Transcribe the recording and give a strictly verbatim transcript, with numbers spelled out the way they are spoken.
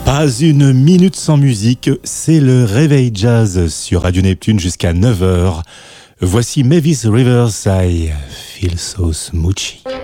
Pas une minute sans musique, c'est le réveil jazz sur Radio Neptune jusqu'à neuf heures. Voici Mavis Rivers, I Feel So Smoochy.